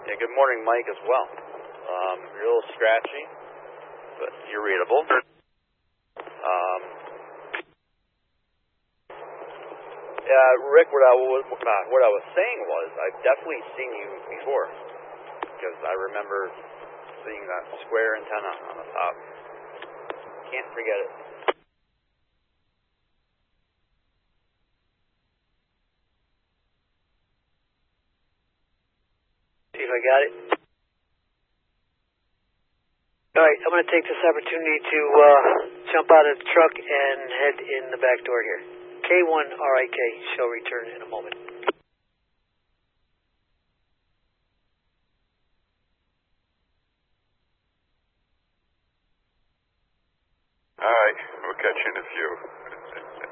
Yeah, good morning, Mike, as well. You're a little scratchy, but you're readable. Rick, what I was saying was, I've definitely seen you before, because I remember seeing that square antenna on the top. Can't forget it. See if I got it. All right, I'm going to take this opportunity to jump out of the truck and head in the back door here. K1RIK shall return in a moment. All right, we'll catch you in a few.